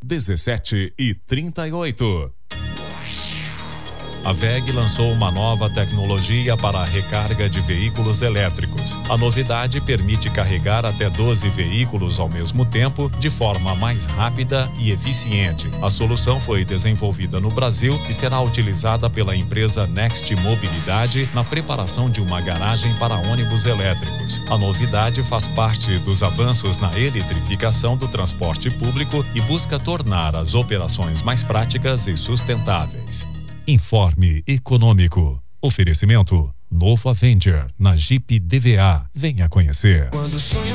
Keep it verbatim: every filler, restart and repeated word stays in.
dezessete e trinta e oito. A W E G lançou uma nova tecnologia para a recarga de veículos elétricos. A novidade permite carregar até doze veículos ao mesmo tempo, de forma mais rápida e eficiente. A solução foi desenvolvida no Brasil e será utilizada pela empresa Next Mobilidade na preparação de uma garagem para ônibus elétricos. A novidade faz parte dos avanços na eletrificação do transporte público e busca tornar as operações mais práticas e sustentáveis. Informe Econômico. Oferecimento Novo Avenger na Jeep D V A. Venha conhecer.